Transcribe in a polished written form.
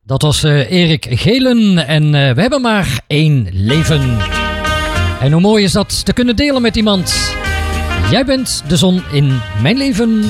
Dat was Erik Gelen en we hebben maar 1 leven. En hoe mooi is dat te kunnen delen met iemand. Jij bent de zon in mijn leven.